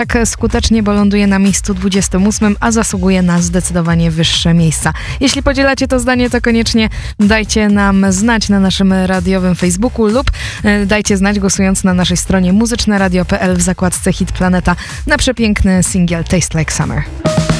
tak skutecznie, bo ląduje na miejscu 28, a zasługuje na zdecydowanie wyższe miejsca. Jeśli podzielacie to zdanie, to koniecznie dajcie nam znać na naszym radiowym Facebooku lub dajcie znać głosując na naszej stronie muzyczneradio.pl w zakładce Hit Planeta na przepiękny singiel Taste Like Summer.